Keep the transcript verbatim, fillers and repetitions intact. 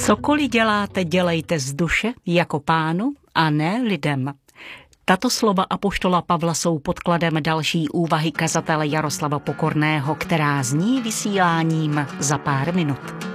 Cokoliv děláte, dělejte z duše jako Pánu a ne lidem. Tato slova apoštola Pavla jsou podkladem další úvahy kazatele Jaroslava Pokorného, která zní vysíláním za pár minut.